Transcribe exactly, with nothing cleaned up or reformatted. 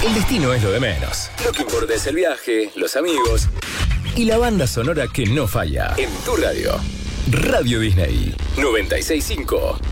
El destino es lo de menos. Lo que importa es el viaje, los amigos y la banda sonora que no falla. En tu radio. Radio Disney noventa y seis punto cinco.